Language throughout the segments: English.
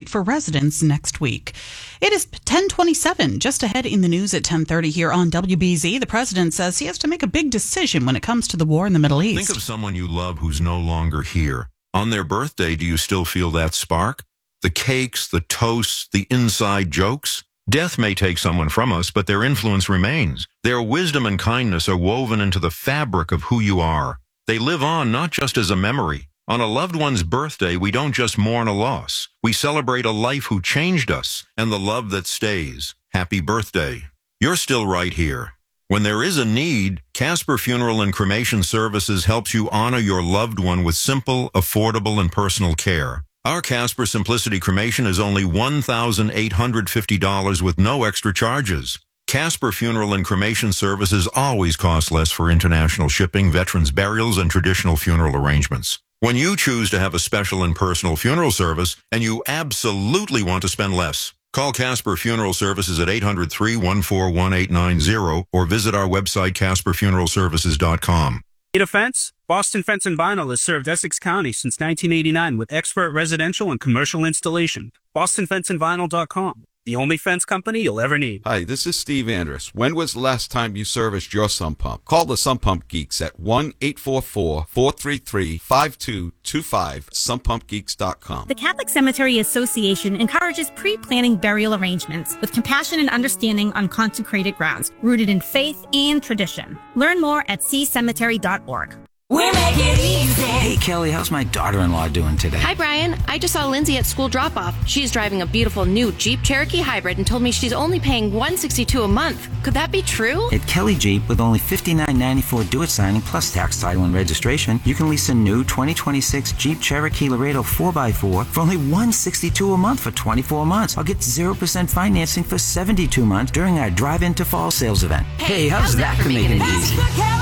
for residents next week. It is 10:27, just ahead in the news at 10:30 here on WBZ. The president says he has to make a big decision when it comes to the war in the Middle East. Think of someone you love who's no longer here. On their birthday, do you still feel that spark? The cakes, the toasts, the inside jokes? Death may take someone from us, but their influence remains. Their wisdom and kindness are woven into the fabric of who you are. They live on not just as a memory. On a loved one's birthday, we don't just mourn a loss. We celebrate a life who changed us and the love that stays. Happy birthday. You're still right here. When there is a need, Casper Funeral and Cremation Services helps you honor your loved one with simple, affordable, and personal care. Our Casper Simplicity Cremation is only $1,850 with no extra charges. Casper Funeral and Cremation Services always cost less for international shipping, veterans' burials, and traditional funeral arrangements. When you choose to have a special and personal funeral service, and you absolutely want to spend less, call Casper Funeral Services at 800-314-1890 or visit our website, CasperFuneralServices.com. Need a fence? Boston Fence and Vinyl has served Essex County since 1989 with expert residential and commercial installation. BostonFenceandVinyl.com. The only fence company you'll ever need. Hi, this is Steve Andrus. When was the last time you serviced your sump pump? Call the Sump Pump Geeks at 1-844-433-5225, sumppumpgeeks.com. The Catholic Cemetery Association encourages pre-planning burial arrangements with compassion and understanding on consecrated grounds, rooted in faith and tradition. Learn more at ccemetery.org. We're making it easy. Hey, Kelly, how's my daughter-in-law doing today? Hi, Brian. I just saw Lindsay at school drop-off. She's driving a beautiful new Jeep Cherokee Hybrid and told me she's only paying $162 a month. Could that be true? At Kelly Jeep, with only $59.94 do-it signing plus tax, title, and registration, you can lease a new 2026 Jeep Cherokee Laredo 4x4 for only $162 a month for 24 months. I'll get 0% financing for 72 months during our drive-in to fall sales event. Hey, how's that for making it easy?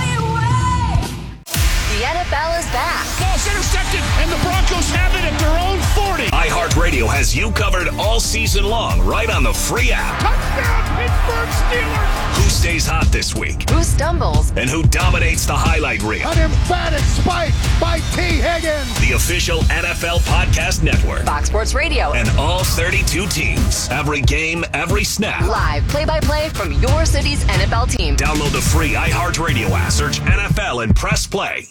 The NFL is back. Ball's intercepted, and the Broncos have it at their own 40. iHeartRadio has you covered all season long, right on the free app. Touchdown, Pittsburgh Steelers. Who stays hot this week? Who stumbles? And who dominates the highlight reel? An emphatic spike by T. Higgins. The official NFL podcast network. Fox Sports Radio. And all 32 teams. Every game, every snap. Live play-by-play from your city's NFL team. Download the free iHeartRadio app. Search NFL and press play.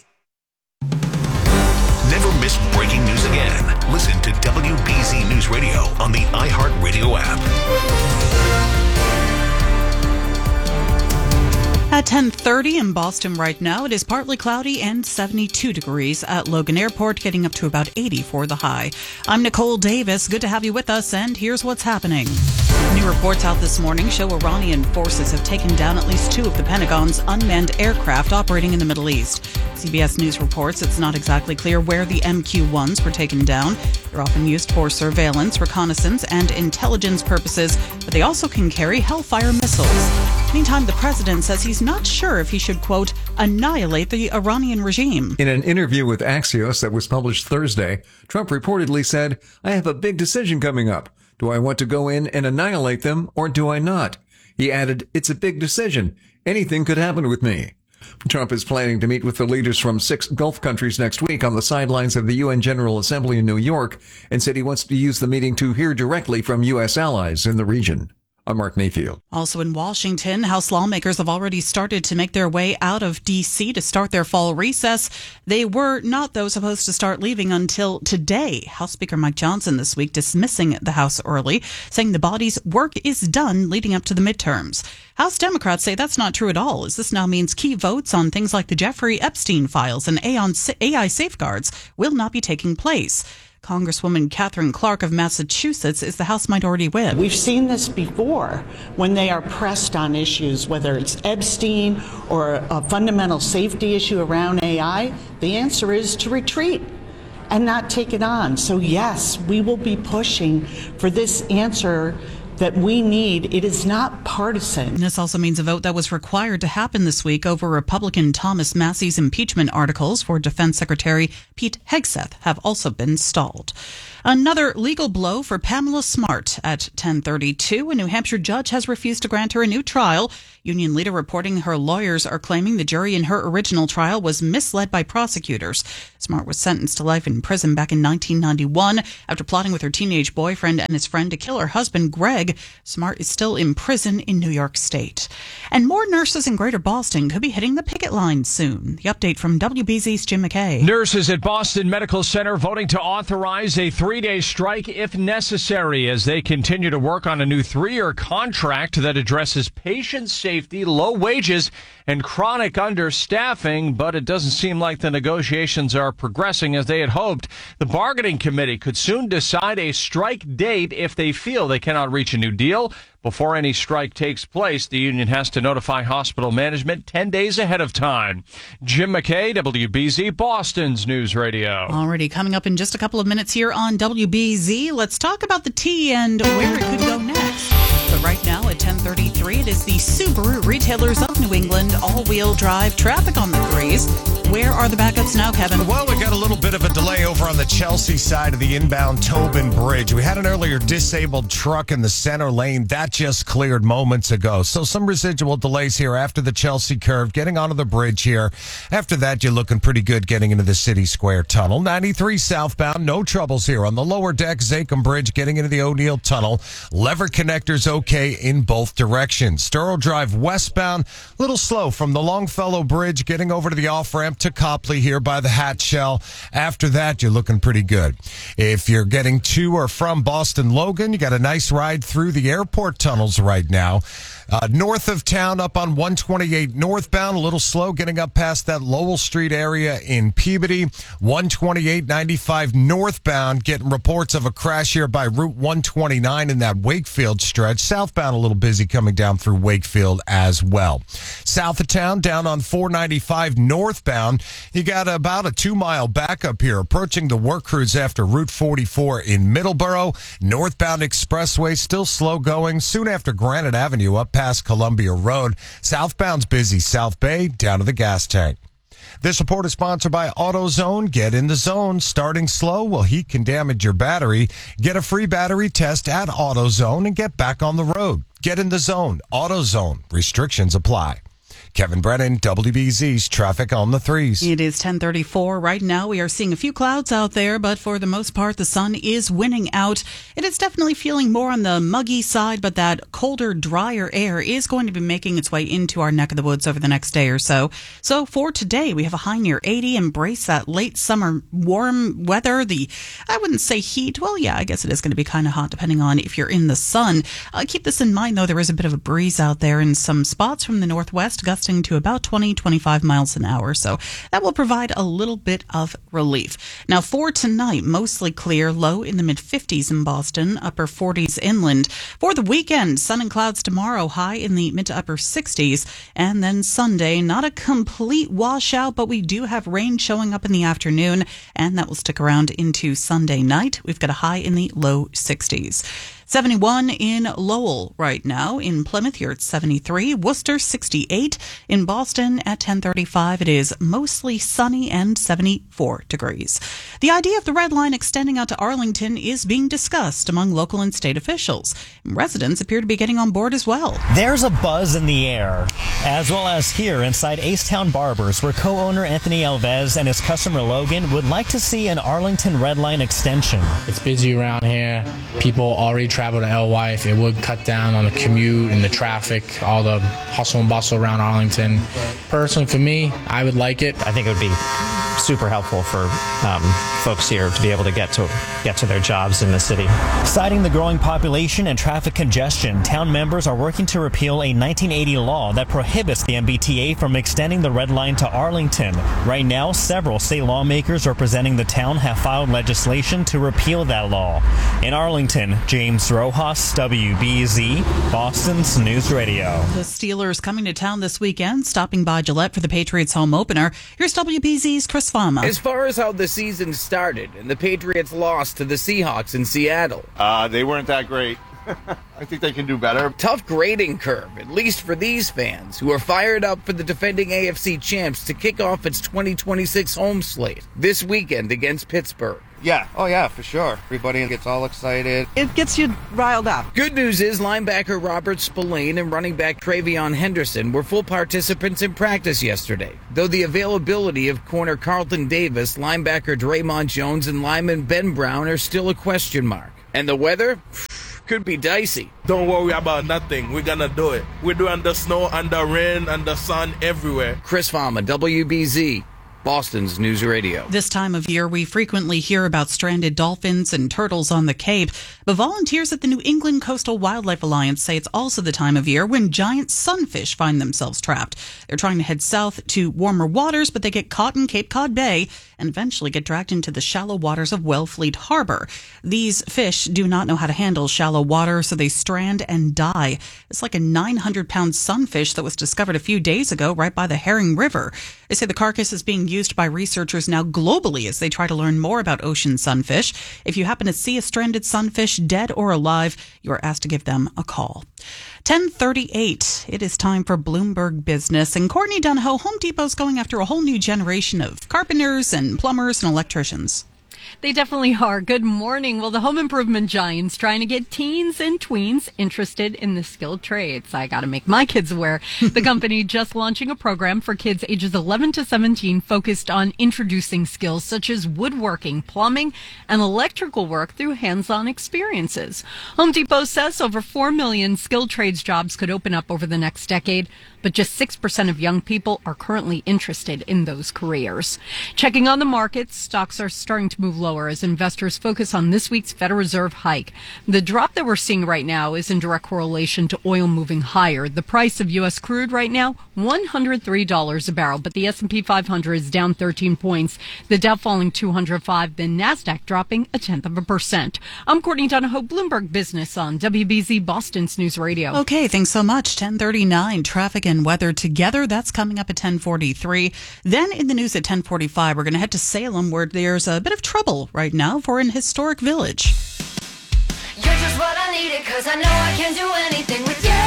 Never miss breaking news again. Listen to WBZ News Radio on the iHeartRadio app. At 10:30 in Boston right now, it is partly cloudy and 72 degrees at Logan Airport, getting up to about 80 for the high. I'm Nicole Davis. Good to have you with us, and here's what's happening. New reports out this morning show Iranian forces have taken down at least two of the Pentagon's unmanned aircraft operating in the Middle East. CBS News reports it's not exactly clear where the MQ-1s were taken down. They're often used for surveillance, reconnaissance, and intelligence purposes, but they also can carry Hellfire missiles. Meantime, the president says he's not sure if he should, quote, annihilate the Iranian regime. In an interview with Axios that was published Thursday, Trump reportedly said, I have a big decision coming up. Do I want to go in and annihilate them, or do I not? He added, it's a big decision. Anything could happen with me. Trump is planning to meet with the leaders from 6 Gulf countries next week on the sidelines of the UN General Assembly in New York, and said he wants to use the meeting to hear directly from U.S. allies in the region. I'm Mark Mayfield. Also in Washington, House lawmakers have already started to make their way out of D.C. to start their fall recess. They were not, though, supposed to start leaving until today. House Speaker Mike Johnson this week dismissing the House early, saying the body's work is done leading up to the midterms. House Democrats say that's not true at all, as this now means key votes on things like the Jeffrey Epstein files and AI safeguards will not be taking place. Congresswoman Catherine Clark of Massachusetts is the House Minority Whip. We've seen this before when they are pressed on issues, whether it's Epstein or a fundamental safety issue around AI. The answer is to retreat and not take it on. So yes, we will be pushing for this answer that we need. It is not partisan. This also means a vote that was required to happen this week over Republican Thomas Massie's impeachment articles for Defense Secretary Pete Hegseth have also been stalled. Another legal blow for Pamela Smart at 10:32. A New Hampshire judge has refused to grant her a new trial. Union leader reporting her lawyers are claiming the jury in her original trial was misled by prosecutors. Smart was sentenced to life in prison back in 1991 after plotting with her teenage boyfriend and his friend to kill her husband, Greg. Smart is still in prison in New York State. And more nurses in Greater Boston could be hitting the picket line soon. The update from WBZ's Jim McKay. Nurses at Boston Medical Center voting to authorize a 3-day strike if necessary as they continue to work on a new 3-year contract that addresses patient safety, low wages, and chronic understaffing, but it doesn't seem like the negotiations are progressing as they had hoped. The bargaining committee could soon decide a strike date if they feel they cannot reach a new deal. Before any strike takes place, the union has to notify hospital management 10 days ahead of time. Jim McKay, WBZ, Boston's News Radio. Already coming up in just a couple of minutes here on WBZ. Let's talk about the T and where it could go next. But right now at 10:33, it is the Subaru Retailers of New England all-wheel drive traffic on the threes. Where are the backups now, Kevin? Well, we got a little bit of a delay over on the Chelsea side of the inbound Tobin Bridge. We had an earlier disabled truck in the center lane. That just cleared moments ago. So some residual delays here after the Chelsea curve, getting onto the bridge here. After that, you're looking pretty good getting into the City Square Tunnel. 93 southbound, no troubles here on the lower deck, Zakim Bridge, getting into the O'Neill Tunnel. Lever connectors okay in both directions. Sturl Drive westbound, little slow from the Longfellow Bridge, getting over to the off-ramp to Copley here by the Hat Shell. After that, you're looking pretty good. If you're getting to or from Boston Logan, you got a nice ride through the airport tunnels right now. North of town up on 128 northbound, a little slow getting up past that Lowell Street area in Peabody. 128-95 northbound, getting reports of a crash here by Route 129 in that Wakefield stretch. Southbound a little busy coming down through Wakefield as well. South of town, down on 495 northbound, you got about a 2-mile backup here approaching the work crews after Route 44 in Middleborough. Northbound expressway still slow going soon after Granite Avenue up past Columbia Road. Southbound's busy South Bay down to the gas tank. This report is sponsored by AutoZone. Get in the zone. Starting slow? Well, heat can damage your battery. Get a free battery test at AutoZone and get back on the road. Get in the zone. AutoZone. Restrictions apply. Kevin Brennan, WBZ's Traffic on the Threes. It is 10:34 right now. We are seeing a few clouds out there, but for the most part, the sun is winning out. It is definitely feeling more on the muggy side, but that colder, drier air is going to be making its way into our neck of the woods over the next day or so. So for today, we have a high near 80. Embrace that late summer warm weather. I wouldn't say heat. Well, yeah, I guess it is going to be kind of hot depending on if you're in the sun. Keep this in mind, though. There is a bit of a breeze out there in some spots from the northwest, gusting to about 20-25 miles an hour. So that will provide a little bit of relief. Now for tonight, mostly clear, low in the mid-50s in Boston, upper 40s inland. For the weekend, sun and clouds tomorrow, high in the mid to upper 60s. And then Sunday, not a complete washout, but we do have rain showing up in the afternoon, and that will stick around into Sunday night. We've got a high in the low 60s. 71 in Lowell right now. In Plymouth, you're at 73. Worcester, 68. In Boston, at 10:35, it is mostly sunny and 74 degrees. The idea of the Red Line extending out to Arlington is being discussed among local and state officials. Residents appear to be getting on board as well. There's a buzz in the air, as well as here inside Acetown Barbers, where co-owner Anthony Alves and his customer Logan would like to see an Arlington Red Line extension. It's busy around here. People already travel to LY. If it would cut down on the commute and the traffic, all the hustle and bustle around Arlington. Personally, for me, I would like it. I think it would be super helpful for folks here to be able to get to their jobs in the city. Citing the growing population and traffic congestion, town members are working to repeal a 1980 law that prohibits the MBTA from extending the Red Line to Arlington. Right now, several state lawmakers representing the town have filed legislation to repeal that law. In Arlington, James Rojas, WBZ, Boston's News Radio. The Steelers coming to town this weekend, stopping by Gillette for the Patriots home opener. Here's WBZ's Chris Fama. As far as how the season started and the Patriots lost to the Seahawks in Seattle. They weren't that great. I think they can do better. Tough grading curve, at least for these fans, who are fired up for the defending AFC champs to kick off its 2026 home slate this weekend against Pittsburgh. Yeah. Oh, yeah, for sure. Everybody gets all excited. It gets you riled up. Good news is linebacker Robert Spillane and running back Travion Henderson were full participants in practice yesterday, though the availability of corner Carlton Davis, linebacker Draymond Jones, and lineman Ben Brown are still a question mark. And the weather? Could be dicey. Don't worry about nothing. We're gonna do it. We're doing the snow and the rain and the sun everywhere. Chris Farmer, WBZ, Boston's News Radio. This time of year, we frequently hear about stranded dolphins and turtles on the Cape, but volunteers at the New England Coastal Wildlife Alliance say it's also the time of year when giant sunfish find themselves trapped. They're trying to head south to warmer waters, but they get caught in Cape Cod Bay and eventually get dragged into the shallow waters of Wellfleet Harbor. These fish do not know how to handle shallow water, so they strand and die. It's like a 900-pound sunfish that was discovered a few days ago right by the Herring River. They say the carcass is being used by researchers now globally as they try to learn more about ocean sunfish. If you happen to see a stranded sunfish, dead or alive, you are asked to give them a call. 10:38. It is time for Bloomberg Business. And Courtney Donahoe, Home Depot's going after a whole new generation of carpenters and plumbers and electricians. They definitely are. Good morning. Well, the home improvement giant's trying to get teens and tweens interested in the skilled trades. I got to make my kids aware. The company just launching a program for kids ages 11 to 17 focused on introducing skills such as woodworking, plumbing, and electrical work through hands-on experiences. Home Depot says over 4 million skilled trades jobs could open up over the next decade, but just 6% of young people are currently interested in those careers. Checking on the markets, stocks are starting to move lower as investors focus on this week's Federal Reserve hike. The drop that we're seeing right now is in direct correlation to oil moving higher. The price of U.S. crude right now, $103 a barrel, but the S&P 500 is down 13 points. The Dow falling 205, the NASDAQ dropping 0.1%. I'm Courtney Donahoe, Bloomberg Business on WBZ Boston's News Radio. Okay, thanks so much. 10:39, traffic and weather together. That's coming up at 10:43. Then in the news at 10:45, we're going to head to Salem, where there's a bit of trouble right now for an historic village. You're just what I needed, 'cause I know I can do anything with you.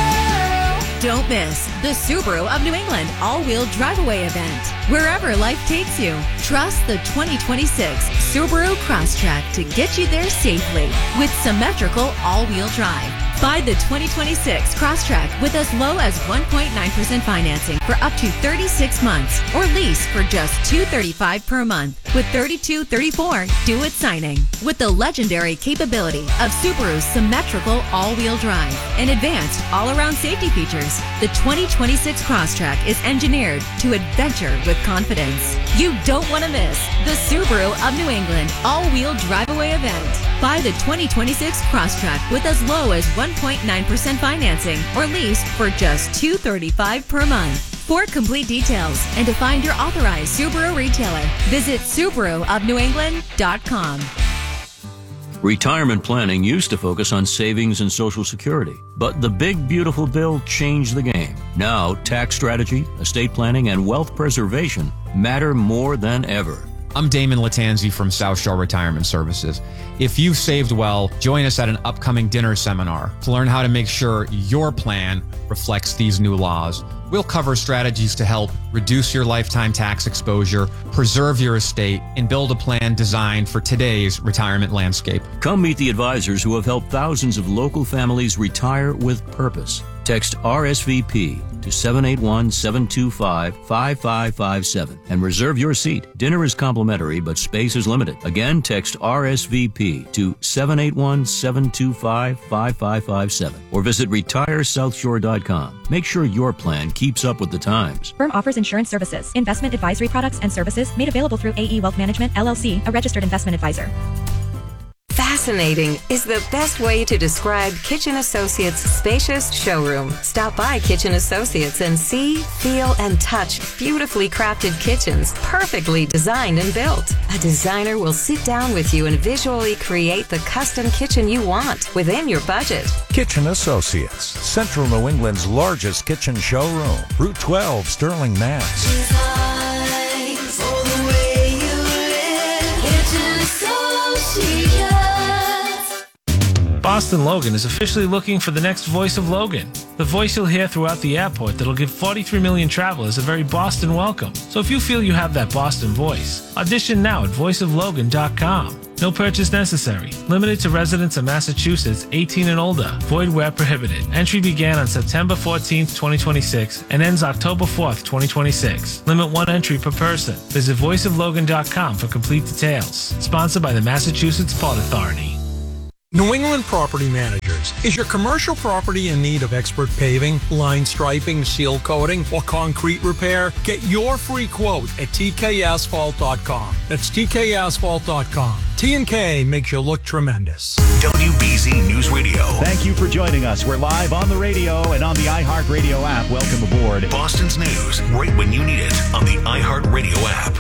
Don't miss the Subaru of New England all-wheel drive-away event. Wherever life takes you, trust the 2026 Subaru Crosstrek to get you there safely with symmetrical all-wheel drive. Buy the 2026 Crosstrek with as low as 1.9% financing for up to 36 months or lease for just $235 per month with $32.34 due at signing. With the legendary capability of Subaru's symmetrical all-wheel drive and advanced all-around safety features, the 2026 Crosstrek is engineered to adventure with confidence. You don't want to miss the Subaru of New England all-wheel drive-away event. Buy the 2026 Crosstrek with as low as 1.9% financing or lease for just $235 per month. For complete details and to find your authorized Subaru retailer, visit SubaruofNewEngland.com. Retirement planning used to focus on savings and Social Security, but the big beautiful bill changed the game. Now, tax strategy, estate planning, and wealth preservation matter more than ever. I'm Damon Latanzi from South Shore Retirement Services. If you've saved well, join us at an upcoming dinner seminar to learn how to make sure your plan reflects these new laws. We'll cover strategies to help reduce your lifetime tax exposure, preserve your estate, and build a plan designed for today's retirement landscape. Come meet the advisors who have helped thousands of local families retire with purpose. Text RSVP to 781-725-5557 and reserve your seat. Dinner is complimentary, but space is limited. Again, text RSVP to 781-725-5557 or visit retiresouthshore.com. Make sure your plan keeps up with the times. Firm offers insurance services, investment advisory products and services made available through AE Wealth Management, LLC, a registered investment advisor. Fascinating is the best way to describe Kitchen Associates' spacious showroom. Stop by Kitchen Associates and see, feel, and touch beautifully crafted kitchens, perfectly designed and built. A designer will sit down with you and visually create the custom kitchen you want within your budget. Kitchen Associates, Central New England's largest kitchen showroom. Route 12, Sterling, Mass. Boston Logan is officially looking for the next voice of Logan, the voice you'll hear throughout the airport that'll give 43 million travelers a very Boston welcome. So if you feel you have that Boston voice, audition now at voiceoflogan.com. No purchase necessary. Limited to residents of Massachusetts 18 and older. Void where prohibited. Entry began on September 14th, 2026 and ends October 4th, 2026. Limit 1 entry per person. Visit voiceoflogan.com for complete details. Sponsored by the Massachusetts Port Authority. New England Property Managers. Is your commercial property in need of expert paving, line striping, seal coating, or concrete repair? Get your free quote at tkasphalt.com. That's tkasphalt.com. T&K makes you look tremendous. WBZ News Radio. Thank you for joining us. We're live on the radio and on the iHeartRadio app. Welcome aboard. Boston's news right when you need it on the iHeartRadio app.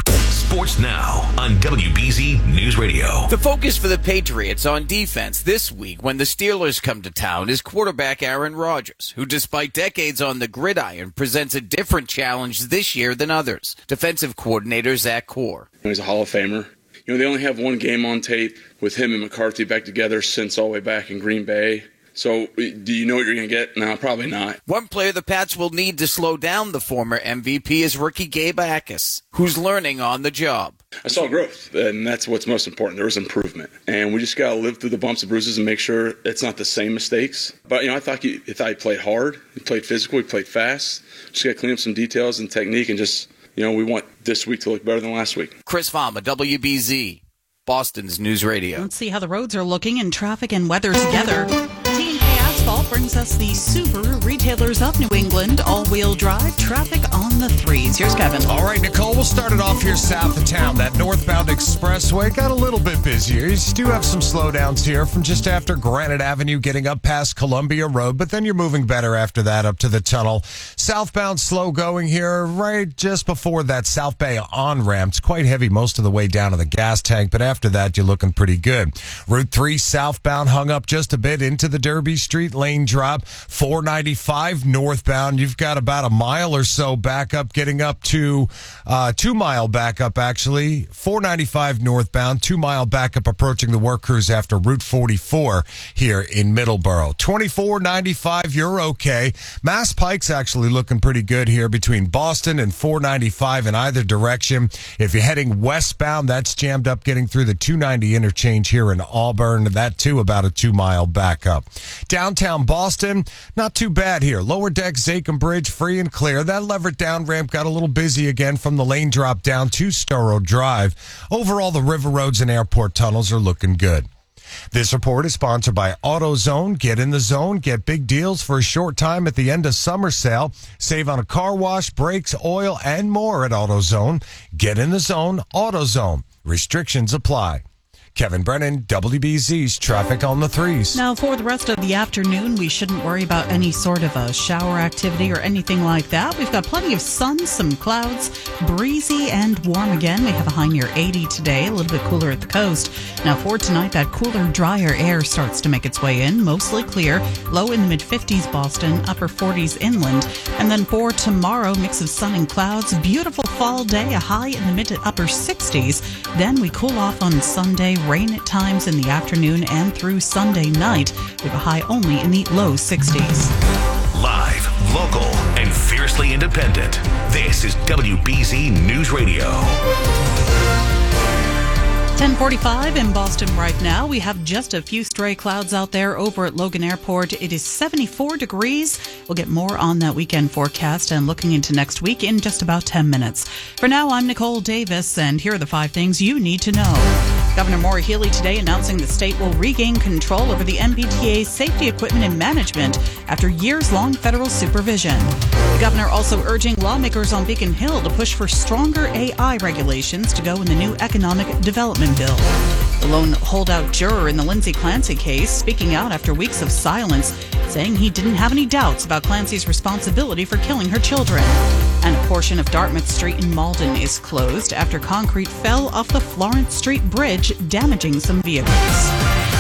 Sports now on WBZ News Radio. The focus for the Patriots on defense this week when the Steelers come to town is quarterback Aaron Rodgers, who despite decades on the gridiron presents a different challenge this year than others. Defensive coordinator Zach Core. He's a Hall of Famer. They only have one game on tape with him and McCarthy back together since all the way back in Green Bay. So, do you know what you're going to get? No, probably not. One player the Pats will need to slow down the former MVP is rookie Gabe Akis, who's learning on the job. I saw growth, and that's what's most important. There was improvement. And we just got to live through the bumps and bruises and make sure it's not the same mistakes. But, I thought he played hard. He played physical. He played fast. Just got to clean up some details and technique and just, we want this week to look better than last week. Chris Fama, WBZ, Boston's News Radio. Let's see how the roads are looking in traffic and weather together. T&K Asphalt brings us the Subaru Retailers of New England all-wheel drive traffic on the threes. Here's Kevin. All right, Nicole, we'll start it off here south of town. That northbound expressway got a little bit busier. You do have some slowdowns here from just after Granite Avenue getting up past Columbia Road, but then you're moving better after that up to the tunnel. Southbound slow going here right just before that South Bay on-ramp. It's quite heavy most of the way down to the gas tank, but after that, you're looking pretty good. Route 3 southbound hung up just a bit into the Derby Street lane drop. 495 northbound, you've got about a mile or so back up, getting up to 2 mile back up actually. 495 northbound, 2 mile back up approaching the work crews after Route 44 here in Middleborough. 2495, you're okay. Mass Pike's actually looking pretty good here between Boston and 495 in either direction. If you're heading westbound, that's jammed up getting through the 290 interchange here in Auburn. That too about a 2 mile back up. Downtown Boston, not too bad here. Lower deck Zachem Bridge free and clear. That levered down ramp got a little busy again from the lane drop down to Storrow Drive. Overall, the river roads and airport tunnels are looking good. This report is sponsored by AutoZone. Get in the zone. Get big deals for a short time at the end of summer sale. Save on a car wash, brakes, oil, and more at AutoZone. Get in the zone. AutoZone. Restrictions apply. Kevin Brennan, WBZ's Traffic on the Threes. Now, for the rest of the afternoon, we shouldn't worry about any sort of a shower activity or anything like that. We've got plenty of sun, some clouds, breezy and warm again. We have a high near 80 today, a little bit cooler at the coast. Now, for tonight, that cooler, drier air starts to make its way in, mostly clear, low in the mid-50s Boston, upper 40s inland. And then for tomorrow, mix of sun and clouds, beautiful fall day, a high in the mid to upper 60s. Then we cool off on Sunday, rain at times in the afternoon and through Sunday night. We have a high only in the low 60s. Live, local, and fiercely independent. This is WBZ News Radio. 10:45 in Boston right now. We have just a few stray clouds out there over at Logan Airport. It is 74 degrees. We'll get more on that weekend forecast and looking into next week in just about 10 minutes. For now, I'm Nicole Davis, and here are the 5 things you need to know. Governor Maura Healey today announcing the state will regain control over the MBTA's safety equipment and management after years-long federal supervision. The governor also urging lawmakers on Beacon Hill to push for stronger AI regulations to go in the new economic development bill. The lone holdout juror in the Lindsay Clancy case speaking out after weeks of silence, saying he didn't have any doubts about Clancy's responsibility for killing her children. And a portion of Dartmouth Street in Malden is closed after concrete fell off the Florence Street Bridge, damaging some vehicles.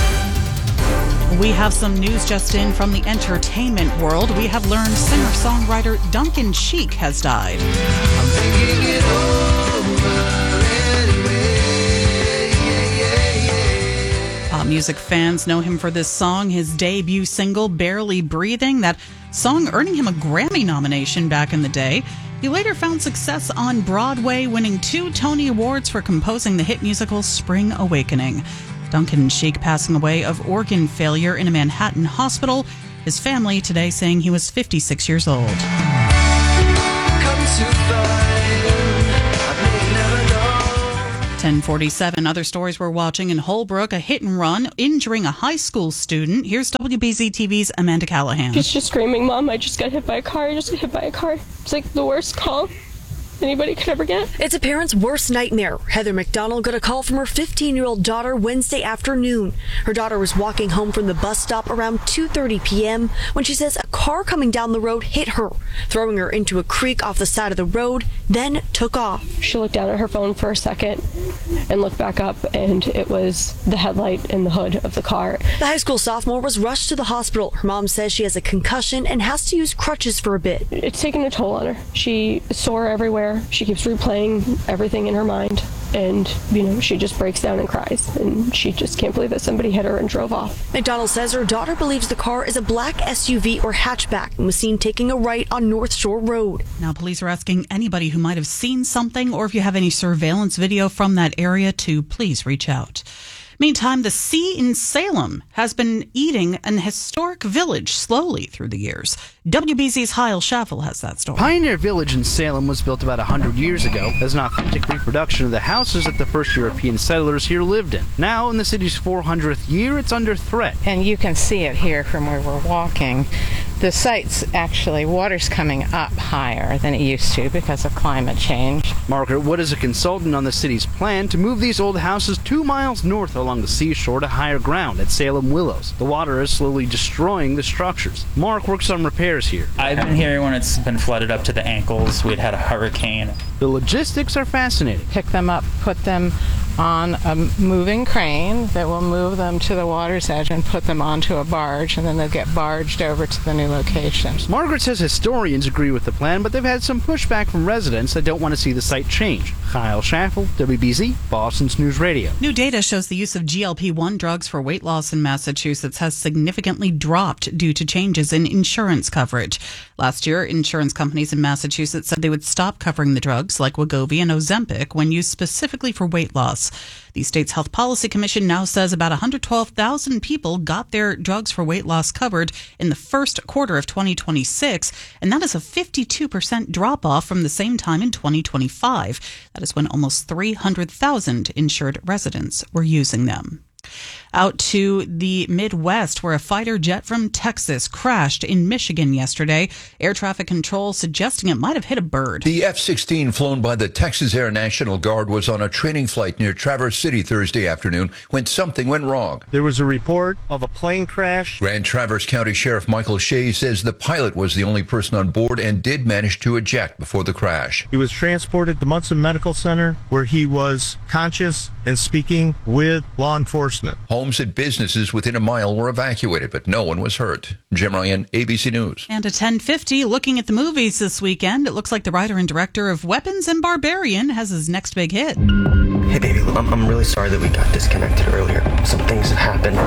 We have some news just in from the entertainment world. We have learned singer-songwriter Duncan Sheik has died. I'm thinking it over anyway. music fans know him for this song, his debut single, Barely Breathing. That song earning him a Grammy nomination back in the day. He later found success on Broadway, winning 2 Tony Awards for composing the hit musical Spring Awakening. Duncan Sheik passing away of organ failure in a Manhattan hospital. His family today saying he was 56 years old. 10:47. Other stories we're watching in Holbrook, a hit and run injuring a high school student. Here's WBZ TV's Amanda Callahan. She's just screaming, "Mom, I just got hit by a car. I just got hit by a car." It's like the worst call anybody could ever get. It's a parent's worst nightmare. Heather McDonald got a call from her 15-year-old daughter Wednesday afternoon. Her daughter was walking home from the bus stop around 2:30 p.m. when she says a car coming down the road hit her, throwing her into a creek off the side of the road, then took off. She looked down at her phone for a second and looked back up, and it was the headlight and the hood of the car. The high school sophomore was rushed to the hospital. Her mom says she has a concussion and has to use crutches for a bit. It's taken a toll on her. She is sore everywhere. She keeps replaying everything in her mind, and, she just breaks down and cries, and she just can't believe that somebody hit her and drove off. McDonald says her daughter believes the car is a black SUV or hatchback and was seen taking a right on North Shore Road. Now, police are asking anybody who might have seen something or if you have any surveillance video from that area to please reach out. Meantime, the sea in Salem has been eating an historic village slowly through the years. WBZ's Hyle Schaffel has that story. Pioneer Village in Salem was built about 100 years ago as an authentic reproduction of the houses that the first European settlers here lived in. Now, in the city's 400th year, it's under threat. And you can see it here from where we're walking. The site's actually, water's coming up higher than it used to because of climate change. Margaret Wood is a consultant on the city's plan to move these old houses 2 miles north along the seashore to higher ground at Salem Willows. The water is slowly destroying the structures. Mark works on repairs here. I've been here when it's been flooded up to the ankles. We'd had a hurricane. The logistics are fascinating. Pick them up, put them on a moving crane that will move them to the water's edge and put them onto a barge, and then they'll get barged over to the new locations. Margaret says historians agree with the plan, but they've had some pushback from residents that don't want to see the site change. Hyle Schaffel, WBZ, Boston's News Radio. New data shows the use of GLP-1 drugs for weight loss in Massachusetts has significantly dropped due to changes in insurance coverage. Last year, insurance companies in Massachusetts said they would stop covering the drugs like Wegovy and Ozempic when used specifically for weight loss. The state's Health Policy Commission now says about 112,000 people got their drugs for weight loss covered in the first quarter of 2026, and that is a 52% drop-off from the same time in 2025. That is when almost 300,000 insured residents were using them. Out to the Midwest, where a fighter jet from Texas crashed in Michigan yesterday. Air traffic control suggesting it might have hit a bird. The F-16 flown by the Texas Air National Guard was on a training flight near Traverse City Thursday afternoon when something went wrong. There was a report of a plane crash. Grand Traverse County Sheriff Michael Shea says the pilot was the only person on board and did manage to eject before the crash. He was transported to Munson Medical Center, where he was conscious and speaking with law enforcement. Homes and businesses within a mile were evacuated, but no one was hurt. Jim Ryan, ABC News. And at 10:50, looking at the movies this weekend, it looks like the writer and director of Weapons and Barbarian has his next big hit. Hey, baby, I'm really sorry that we got disconnected earlier. Some things have happened,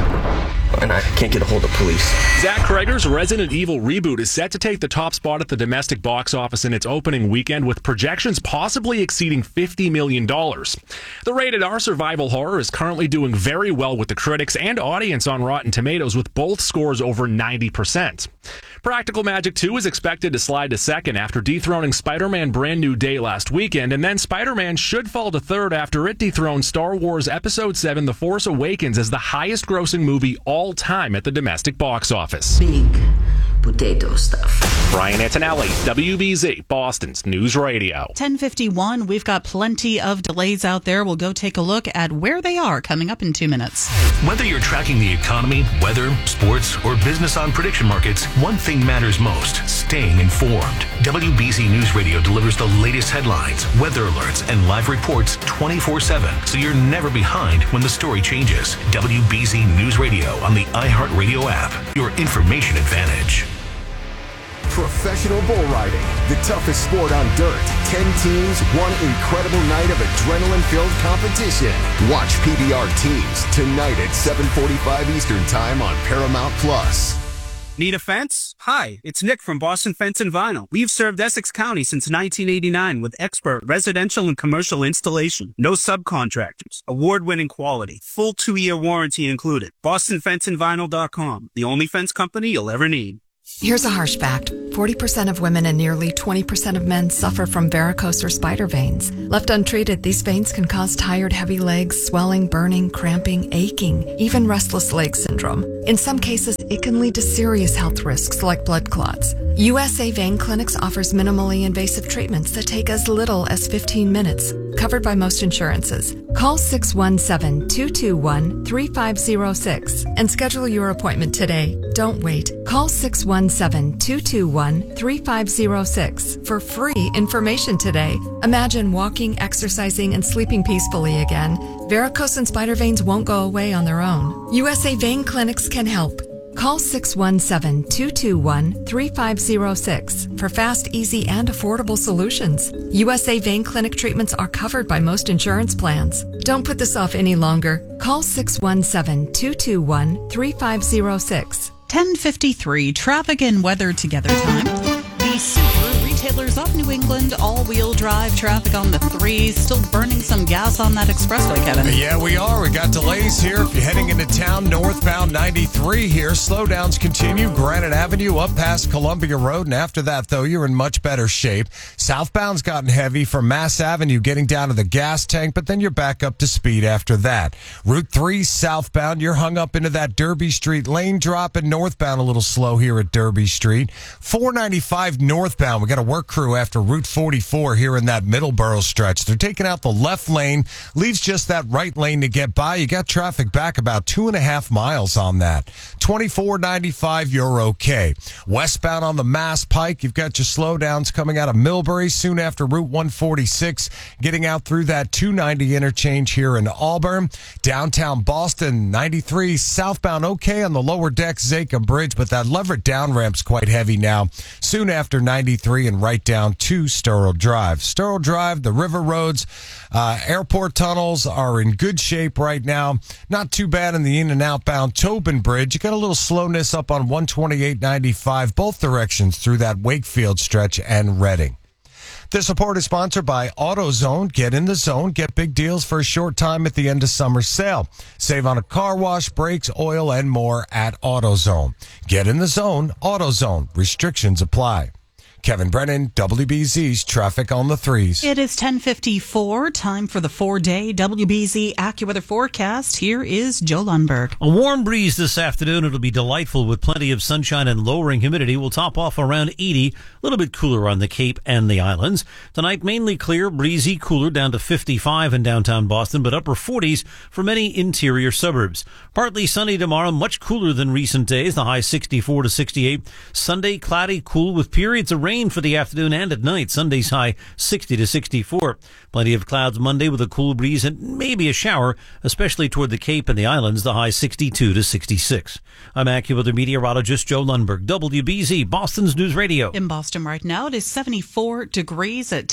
and I can't get a hold of police. Zach Cregger's Resident Evil reboot is set to take the top spot at the domestic box office in its opening weekend, with projections possibly exceeding $50 million. The rated R survival horror is currently doing very well with the critics and audience on Rotten Tomatoes, with both scores over 90%. Practical Magic 2 is expected to slide to second after dethroning Spider-Man Brand New Day last weekend, and then Spider-Man should fall to third after it dethroned Star Wars Episode 7 The Force Awakens as the highest-grossing movie all time at the domestic box office. Big potato stuff. Brian Antonelli, WBZ, Boston's News Radio. 10:51, we've got plenty of delays out there. We'll go take a look at where they are coming up in 2 minutes. Whether you're tracking the economy, weather, sports, or business on prediction markets, one thing matters most: staying informed. WBZ News Radio delivers the latest headlines, weather alerts, and live reports 24/7, so you're never behind when the story changes. WBZ News Radio on the iHeartRadio app, your information advantage. Professional bull riding, the toughest sport on dirt. 10 teams, one incredible night of adrenaline-filled competition. Watch PBR Teams tonight at 7:45 Eastern Time on Paramount Plus. Need a fence? Hi, it's Nick from Boston Fence and Vinyl. We've served Essex County since 1989 with expert residential and commercial installation. No subcontractors. Award-winning quality. Full 2-year warranty included. BostonFenceandVinyl.com. The only fence company you'll ever need. Here's a harsh fact. 40% of women and nearly 20% of men suffer from varicose or spider veins. Left untreated, these veins can cause tired, heavy legs, swelling, burning, cramping, aching, even restless leg syndrome. In some cases, it can lead to serious health risks like blood clots. USA Vein Clinics offers minimally invasive treatments that take as little as 15 minutes, covered by most insurances. Call 617-221-3506 and schedule your appointment today. Don't wait. Call 617-221-3506 for free information today. Imagine walking, exercising, and sleeping peacefully again. Varicose and spider veins won't go away on their own. USA Vein Clinics can help. Call 617-221-3506 for fast, easy, and affordable solutions. USA Vein Clinic treatments are covered by most insurance plans. Don't put this off any longer. Call 617-221-3506. 10:53 traffic and weather together time. The Subaru retailers of New England, all-wheel drive traffic on the 3s, still burning some gas on that expressway, Kevin. Yeah, we are. We got delays here. If you're heading into town, northbound 93 here. Slowdowns continue. Granite Avenue up past Columbia Road. And after that, though, you're in much better shape. Southbound's gotten heavy from Mass Avenue getting down to the gas tank, but then you're back up to speed after that. Route 3 southbound, you're hung up into that Derby Street lane drop, and northbound a little slow here at Derby Street. 495 northbound, we got a work crew after Route 44 here in that Middleborough stretch. They're taking out the left lane, leaves just that right lane to get by. You got traffic back about 2.5 miles on that. 2495, you're okay. Westbound on the Mass Pike, you've got your slowdowns coming out of Millbury soon after Route 146, getting out through that 290 interchange here in Auburn. Downtown Boston, 93 southbound okay on the lower deck Zakim Bridge, but that levered down ramp's quite heavy now. Soon after 93 and right down to Sterl Drive. Sterl Drive, the river roads, airport tunnels are in good shape right now. Not too bad in the in and outbound Tobin Bridge. You got a little slowness up on 128.95, both directions through that Wakefield stretch and Reading. This report is sponsored by AutoZone. Get in the zone. Get big deals for a short time at the end of summer sale. Save on a car wash, brakes, oil, and more at AutoZone. Get in the zone. AutoZone. Restrictions apply. Kevin Brennan, WBZ's Traffic on the 3s. It is 10:54, time for the 4-day WBZ AccuWeather forecast. Here is Joe Lundberg. A warm breeze this afternoon. It'll be delightful with plenty of sunshine and lowering humidity. We'll top off around 80, a little bit cooler on the Cape and the islands. Tonight, mainly clear, breezy, cooler down to 55 in downtown Boston, but upper 40s for many interior suburbs. Partly sunny tomorrow, much cooler than recent days. The high 64 to 68. Sunday, cloudy, cool with periods of rain for the afternoon and at night. Sunday's high 60 to 64. Plenty of clouds Monday with a cool breeze and maybe a shower, especially toward the Cape and the islands. The high 62 to 66. I'm AccuWeather meteorologist Joe Lundberg, WBZ, Boston's News Radio. In Boston right now, it is 74 degrees at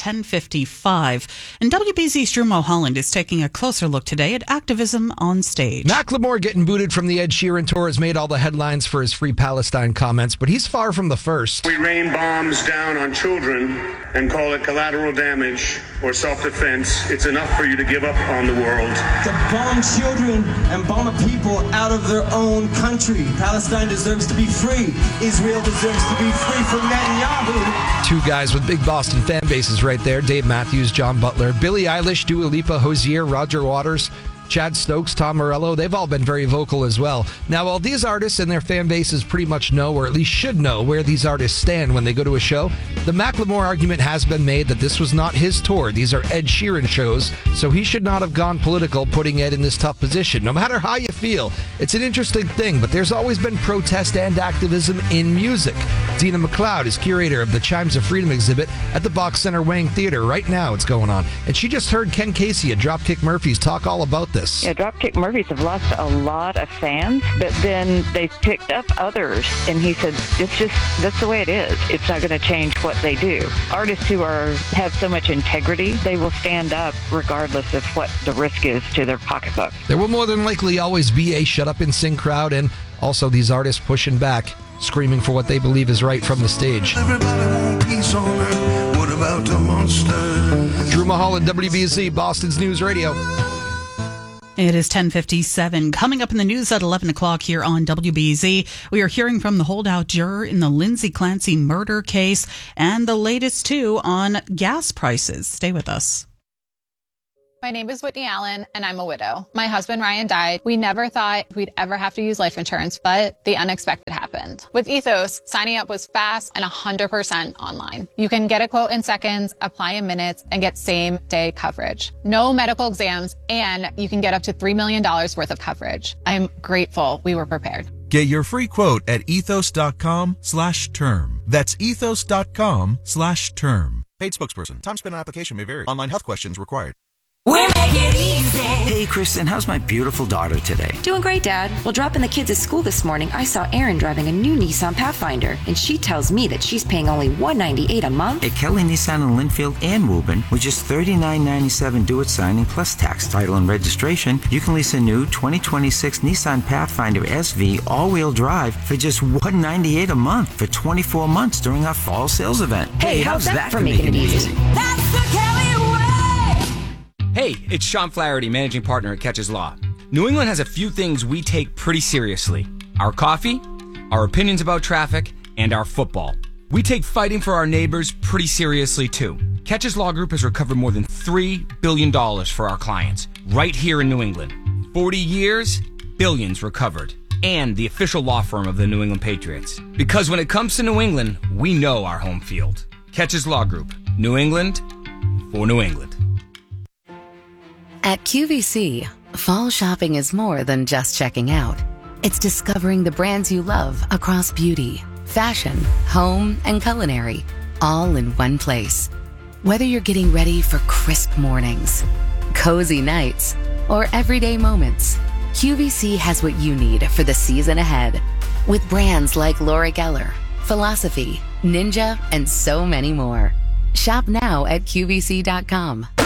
10:55. And WBZ's Drew Mulholland is taking a closer look today at activism on stage. Macklemore getting booted from the Ed Sheeran tour has made all the headlines for his Free Palestine comments, but he's far from the first. We rain bombs down on children and call it collateral damage or self-defense. It's enough for you to give up on the world. To bomb children and bomb a people out of their own country. Palestine deserves to be free. Israel deserves to be free from Netanyahu. Two guys with big Boston fan bases right there. Dave Matthews, John Butler, Billie Eilish, Dua Lipa, Hozier, Roger Waters, Chad Stokes, Tom Morello, they've all been very vocal as well. Now, while these artists and their fan bases pretty much know, or at least should know, where these artists stand when they go to a show, the Macklemore argument has been made that this was not his tour. These are Ed Sheeran shows, so he should not have gone political, putting Ed in this tough position. No matter how you feel, it's an interesting thing, but there's always been protest and activism in music. Dina McLeod is curator of the Chimes of Freedom exhibit at the Box Center Wang Theater. Right now it's going on. And she just heard Ken Casey at Dropkick Murphys talk all about this. this. Yeah, Dropkick Murphys have lost a lot of fans, but then they picked up others, and he said, that's the way it is. It's not going to change what they do. Artists who have so much integrity, they will stand up regardless of what the risk is to their pocketbook. There will more than likely always be a shut up and sing crowd, and also these artists pushing back, screaming for what they believe is right from the stage. Everybody want peace on earth. What about the monster? Drew Mulholland, WBZ, Boston's News Radio. It is 10:57. Coming up in the news at 11 o'clock here on WBZ, we are hearing from the holdout juror in the Lindsay Clancy murder case and the latest, too, on gas prices. Stay with us. My name is Whitney Allen, and I'm a widow. My husband, Ryan, died. We never thought we'd ever have to use life insurance, but the unexpected happened. With Ethos, signing up was fast and 100% online. You can get a quote in seconds, apply in minutes, and get same-day coverage. No medical exams, and you can get up to $3 million worth of coverage. I'm grateful we were prepared. Get your free quote at ethos.com/term. That's ethos.com/term. Paid spokesperson. Time spent on application may vary. Online health questions required. We make it easy. Hey, Kristen, how's my beautiful daughter today? Doing great, Dad. Well, dropping the kids at school this morning, I saw Erin driving a new Nissan Pathfinder, and she tells me that she's paying only $198 a month. At Kelly Nissan in Linfield and Woburn, with just $39.97 due at signing plus tax, title, and registration, you can lease a new 2026 Nissan Pathfinder SV all-wheel drive for just $198 a month for 24 months during our fall sales event. Hey, how's that for making it easy? That's the Kelly way! Hey, it's Sean Flaherty, managing partner at Catches Law. New England has a few things we take pretty seriously. Our coffee, our opinions about traffic, and our football. We take fighting for our neighbors pretty seriously, too. Catches Law Group has recovered more than $3 billion for our clients, right here in New England. 40 years, billions recovered. And the official law firm of the New England Patriots. Because when it comes to New England, we know our home field. Catches Law Group. New England for New England. At QVC, fall shopping is more than just checking out. It's discovering the brands you love across beauty, fashion, home, and culinary, all in one place. Whether you're getting ready for crisp mornings, cozy nights, or everyday moments, QVC has what you need for the season ahead. With brands like Laura Geller, Philosophy, Ninja, and so many more. Shop now at QVC.com.